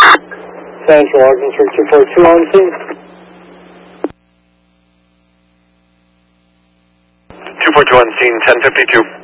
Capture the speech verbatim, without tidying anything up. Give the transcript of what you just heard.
Central Arkansas two four two on scene. two four two on scene, ten fifty-two.